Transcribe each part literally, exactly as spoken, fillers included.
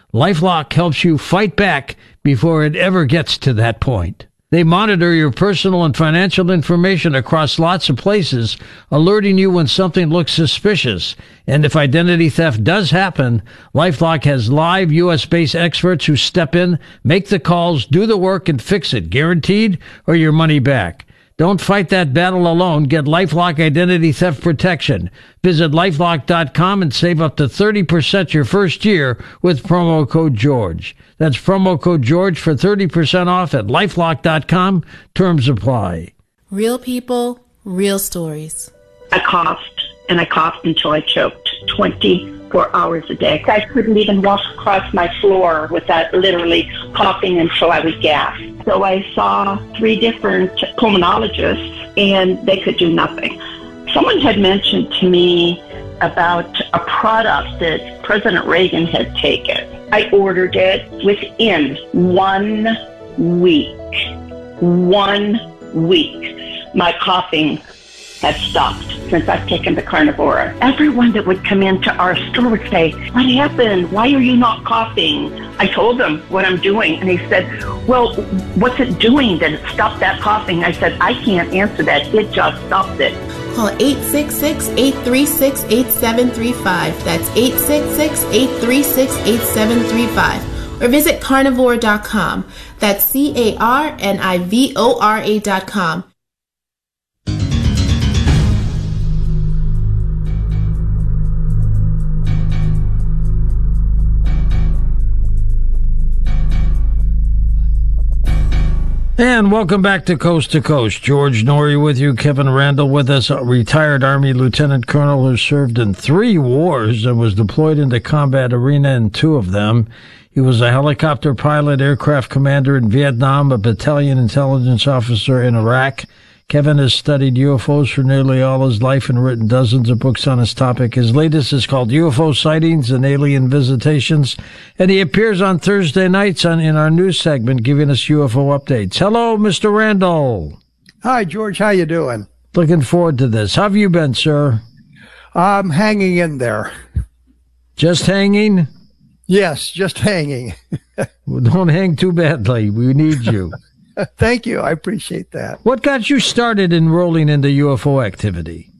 LifeLock helps you fight back before it ever gets to that point. They monitor your personal and financial information across lots of places, alerting you when something looks suspicious. And if identity theft does happen, LifeLock has live U S-based experts who step in, make the calls, do the work, and fix it, guaranteed, or your money back. Don't fight that battle alone. Get LifeLock Identity Theft Protection. Visit LifeLock dot com and save up to thirty percent your first year with promo code George. That's promo code George for thirty percent off at LifeLock dot com. Terms apply. Real people, real stories. I coughed, and I coughed until I choked twenty-four hours a day. I couldn't even walk across my floor without literally coughing until I would gasp. So I saw three different pulmonologists, and they could do nothing. Someone had mentioned to me about a product that President Reagan had taken. I ordered it within one week. One week. My coughing had stopped since I've taken the Carnivora. Everyone that would come into our store would say, "What happened? Why are you not coughing?" I told them what I'm doing, and they said, "Well, what's it doing that it stopped that coughing?" I said, "I can't answer that. It just stopped it." Call eight six six, eight three six, eight seven three five. That's eight six six, eight three six, eight seven three five. Or visit carnivore dot com. That's C A R N I V O R A dot com. And welcome back to Coast to Coast. George Noory with you, Kevin Randall with us, a retired Army Lieutenant Colonel who served in three wars and was deployed in the combat arena in two of them. He was a helicopter pilot, aircraft commander in Vietnam, a battalion intelligence officer in Iraq. Kevin has studied U F Os for nearly all his life and written dozens of books on this topic. His latest is called U F O Sightings and Alien Visitations, and he appears on Thursday nights on in our news segment giving us U F O updates. Hello, Mister Randall. Hi, George. How you doing? Looking forward to this. How have you been, sir? I'm hanging in there. Just hanging? Yes, just hanging. Well, don't hang too badly. We need you. Thank you. I appreciate that. What got you started enrolling into U F O activity?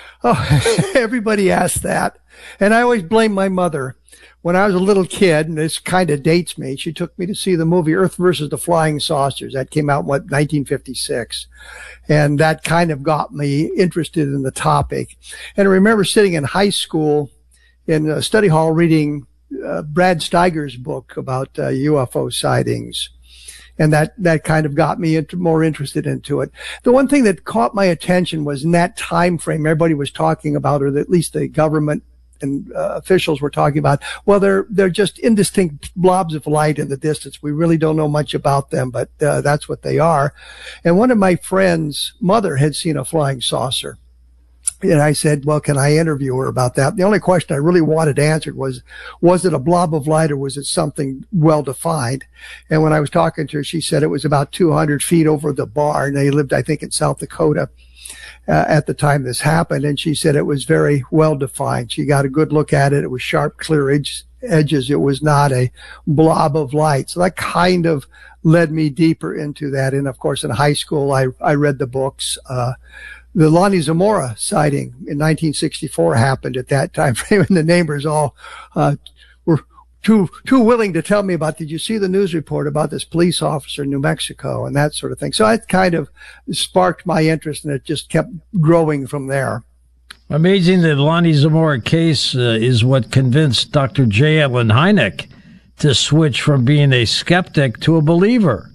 Oh, everybody asks that. And I always blame my mother. When I was a little kid, and this kind of dates me, she took me to see the movie Earth versus the Flying Saucers. That came out in, what, nineteen fifty-six. And that kind of got me interested in the topic. And I remember sitting in high school in a study hall reading uh, Brad Steiger's book about uh, U F O sightings. And that, that kind of got me into, more interested into it. The one thing that caught my attention was in that time frame, everybody was talking about, or at least the government and uh, officials were talking about, well, they're, they're just indistinct blobs of light in the distance. We really don't know much about them, but uh, that's what they are. And one of my friends' mother had seen a flying saucer. And I said, well, can I interview her about that? The only question I really wanted answered was, was it a blob of light or was it something well defined? And when I was talking to her, she said it was about two hundred feet over the bar. And they lived, I think, in South Dakota uh, at the time this happened. And she said it was very well defined. She got a good look at it. It was sharp, clear edge, edges. It was not a blob of light. So that kind of led me deeper into that. And of course, in high school, I, I read the books, uh, the Lonnie Zamora sighting in nineteen sixty-four happened at that time frame, and the neighbors all uh, were too too willing to tell me about, did you see the news report about this police officer in New Mexico and that sort of thing. So it kind of sparked my interest, and it just kept growing from there. Amazing that Lonnie Zamora case uh, is what convinced Doctor J. Allen Hynek to switch from being a skeptic to a believer.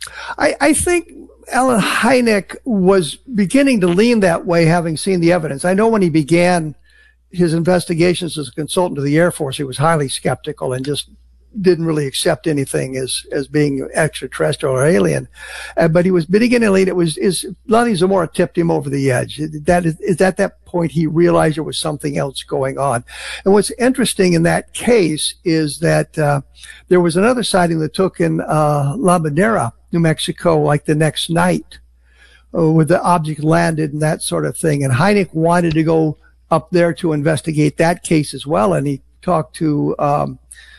I, I think Allen Hynek was beginning to lean that way, having seen the evidence. I know when he began his investigations as a consultant to the Air Force, he was highly skeptical and just didn't really accept anything as, as being extraterrestrial or alien. Uh, but he was beginning to lean. It was, is Lonnie Zamora tipped him over the edge. That is, is at that point he realized there was something else going on. And what's interesting in that case is that, uh, there was another sighting that took in, uh, La Bandera, New Mexico, like the next night, uh, where the object landed and that sort of thing. And Hynek wanted to go up there to investigate that case as well. And he talked to, um,